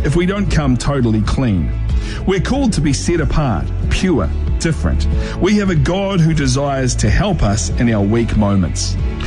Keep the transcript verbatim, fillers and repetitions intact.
if we don't come totally clean. We're called to be set apart, pure, different. We have a God who desires to help us in our weak moments.